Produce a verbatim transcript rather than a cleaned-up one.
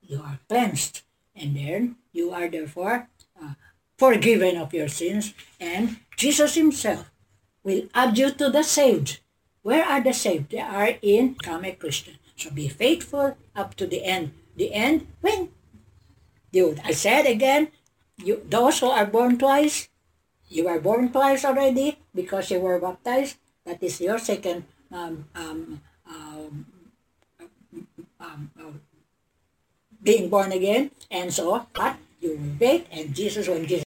you are cleansed. And then you are therefore uh, forgiven of your sins. And Jesus himself will add you to the saved. Where are the saved? They are in become a Christian. So be faithful up to the end. The end, when? You, I said again, you, those who are born twice, you are born twice already because you were baptized. That is your second um, um, um, um, um, being born again. And so, but you will wait, and Jesus, when Jesus